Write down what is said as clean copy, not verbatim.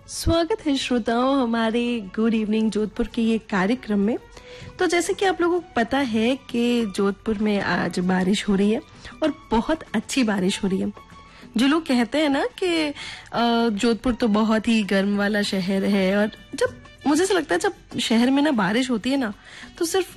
स्वागत है श्रोताओं हमारे गुड इवनिंग जोधपुर के ये कार्यक्रम में। तो जैसे कि आप लोगों को पता है कि जोधपुर में आज बारिश हो रही है और बहुत अच्छी बारिश हो रही है। जो लोग कहते हैं ना कि जोधपुर तो बहुत ही गर्म वाला शहर है, और जब मुझे ऐसा लगता है जब शहर में ना बारिश होती है ना तो सिर्फ